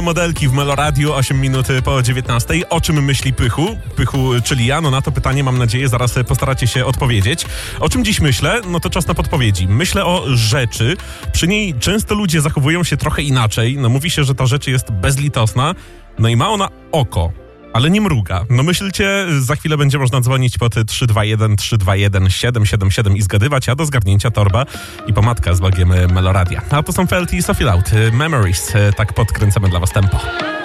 Modelki w Meloradiu, 8 minut po 19. O czym myśli Pychu? Pychu, czyli ja, no na to pytanie mam nadzieję zaraz postaracie się odpowiedzieć. O czym dziś myślę? No to czas na podpowiedzi. Myślę o rzeczy. Przy niej często ludzie zachowują się trochę inaczej. No mówi się, że ta rzecz jest bezlitosna. No i ma ona oko, ale nie mruga. No myślcie, za chwilę będzie można dzwonić pod 321 321 777 i zgadywać, a do zgadnięcia torba i pomadka z logiem Meloradia. A to są Felty i Sophie Loud. Memories. Tak podkręcamy dla was tempo.